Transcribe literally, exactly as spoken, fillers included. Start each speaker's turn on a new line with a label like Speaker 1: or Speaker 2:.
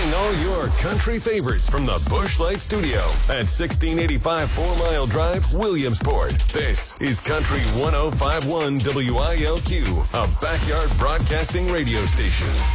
Speaker 1: Playing all your country favorites from the Busch Light Studio at sixteen eighty-five Four Mile Drive, Williamsport. This is Country one oh five point one W I L Q, a backyard broadcasting radio station.